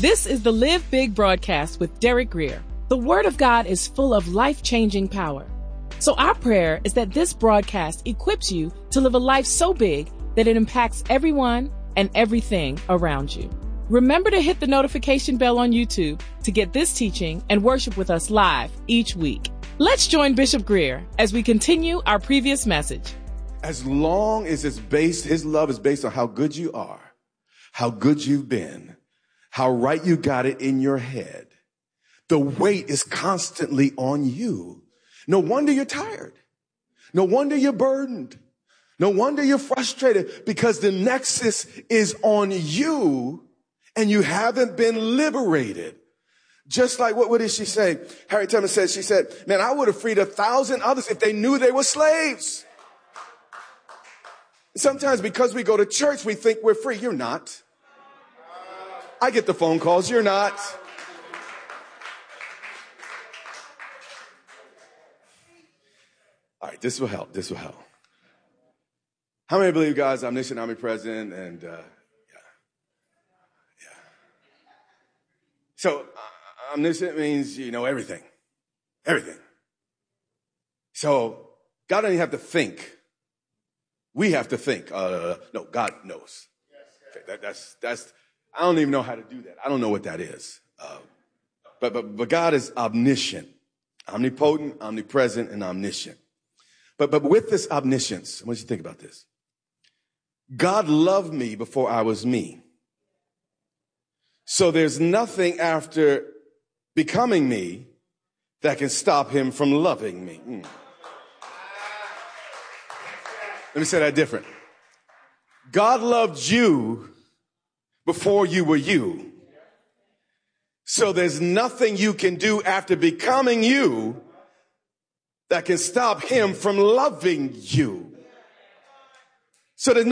This is the Live Big broadcast with Derek Grier. The Word of God is full of life-changing power. So our prayer is that this broadcast equips you to live a life so big that it impacts everyone and everything around you. Remember to hit the notification bell on YouTube to get this teaching and worship with us live each week. Let's join Bishop Grier as we continue our previous message. As long as his love is based on how good you are, how good you've been, how right you got it in your head, the weight is constantly on you. No wonder you're tired. No wonder you're burdened. No wonder you're frustrated, because the nexus is on you and you haven't been liberated. Just like, what did she say? Harriet Tubman said, she said, man, I would have freed 1,000 others if they knew they were slaves. Sometimes because we go to church, we think we're free. You're not. I get the phone calls. You're not. All right, this will help. This will help. How many believe God's omniscient, omnipresent, and yeah. So omniscient means you know everything. Everything. So God doesn't have to think. We have to think. No, God knows. That's. I don't even know how to do that. I don't know what that is. But God is omniscient, omnipotent, omnipresent, and omniscient. But with this omniscience, I want you to think about this. God loved me before I was me. So there's nothing after becoming me that can stop him from loving me. Let me say that different. God loved you before you were you. So there's nothing you can do after becoming you that can stop him from loving you. So there's